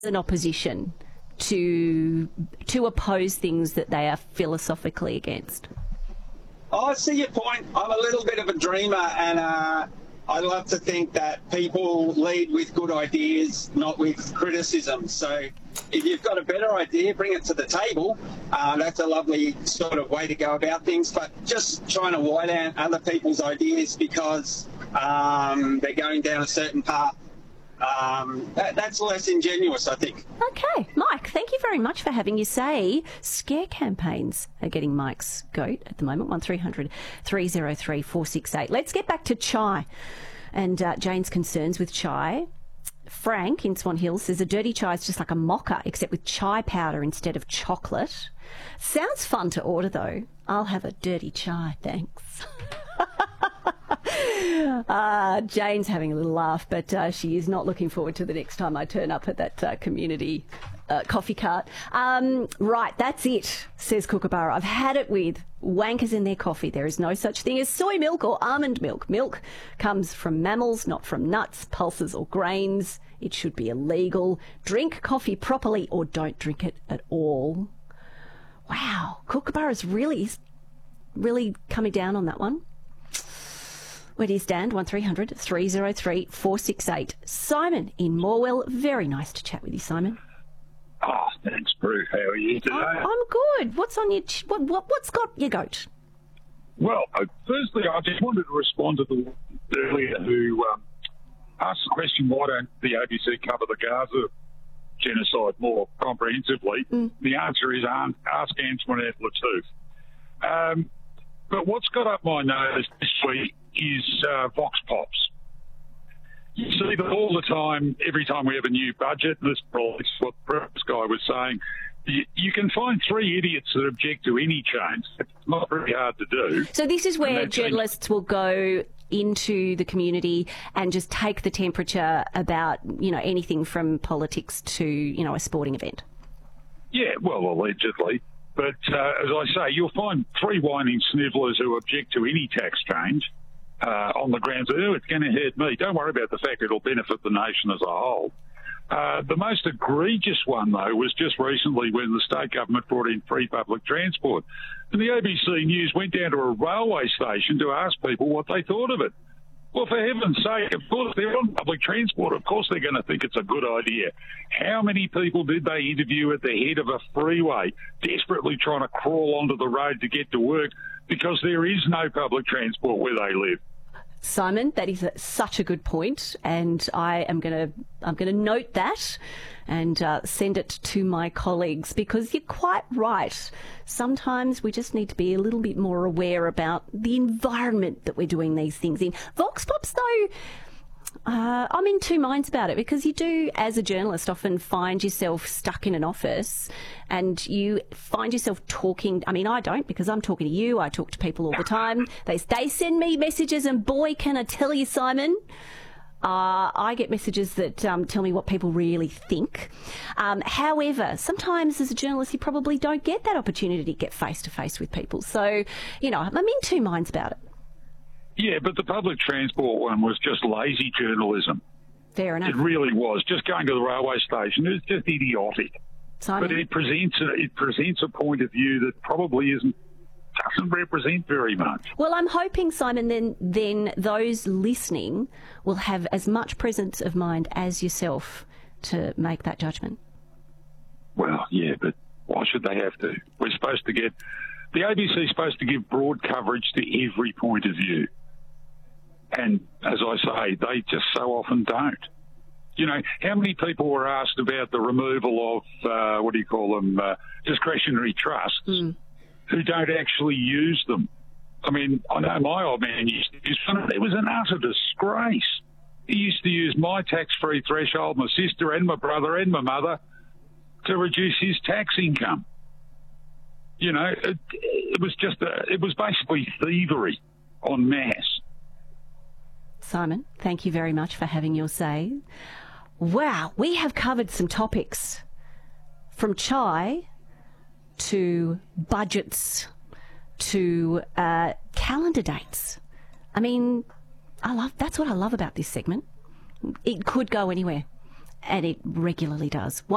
an opposition to oppose things that they are philosophically against? I see your point. I'm a little bit of a dreamer, and I love to think that people lead with good ideas, not with criticism. So if you've got a better idea, bring it to the table. That's a lovely sort of way to go about things. But just trying to white out other people's ideas because they're going down a certain path, that's less ingenuous, I think. Okay, Mike, thank you very much for having your say. Scare campaigns are getting Mike's goat at the moment, 1300 303 468. Let's get back to chai and Jane's concerns with chai. Frank in Swan Hill says a dirty chai is just like a mocha, except with chai powder instead of chocolate. Sounds fun to order, though. I'll have a dirty chai, thanks. Jane's having a little laugh, but she is not looking forward to the next time I turn up at that community coffee cart. Right, that's it, says Kookaburra. I've had it with wankers in their coffee. There is no such thing as soy milk or almond milk. Milk comes from mammals, not from nuts, pulses or grains. It should be illegal. Drink coffee properly or don't drink it at all. Wow, Kookaburra's really coming down on that one. Where do you stand? 1300 303 468. Simon in Morwell. Very nice to chat with you, Simon. Oh, thanks, Bruce. How are you today? I'm good. What's on your what's got your goat? Well, firstly, I just wanted to respond to the earlier who asked the question, why don't the ABC cover the Gaza genocide more comprehensively? The answer is ask Antoinette Lattouf. But what's got up my nose this week is Vox Pops. You see them all the time, every time we have a new budget. This is what the previous guy was saying. You can find three idiots that object to any change. It's not very hard to do. So this is where journalists will go into the community and just take the temperature about, anything from politics to, a sporting event. Yeah, well, allegedly. But as I say, you'll find three whining snivellers who object to any tax change on the grounds of, it's going to hurt me. Don't worry about the fact it'll benefit the nation as a whole. The most egregious one, though, was just recently when the state government brought in free public transport. And the ABC News went down to a railway station to ask people what they thought of it. Well, for heaven's sake, of course, they're on public transport. Of course they're going to think it's a good idea. How many people did they interview at the head of a freeway, desperately trying to crawl onto the road to get to work because there is no public transport where they live? Simon, that is such a good point, and I'm going to note that and send it to my colleagues, because you're quite right. Sometimes we just need to be a little bit more aware about the environment that we're doing these things in. Vox Pops, though, I'm in two minds about it, because you do, as a journalist, often find yourself stuck in an office and you find yourself talking. I mean, I don't, because I'm talking to you. I talk to people all the time. They send me messages, and boy, can I tell you, Simon, I get messages that tell me what people really think. However, sometimes as a journalist, you probably don't get that opportunity to get face-to-face with people. So, I'm in two minds about it. Yeah, but the public transport one was just lazy journalism. Fair enough. It really was. Just going to the railway station, it was just idiotic. Simon? But it presents a point of view that probably doesn't represent very much. Well, I'm hoping, Simon, then those listening will have as much presence of mind as yourself to make that judgment. Well, yeah, but why should they have to? The ABC is supposed to give broad coverage to every point of view. And as I say, they just so often don't. How many people were asked about the removal of, discretionary trusts who don't actually use them? I mean, I know my old man used to use them. It was an utter disgrace. He used to use my tax-free threshold, my sister and my brother and my mother, to reduce his tax income. It was basically thievery en masse. Simon, thank you very much for having your say. Wow, we have covered some topics from chai to budgets to calendar dates. I mean, that's what I love about this segment. It could go anywhere, and it regularly does.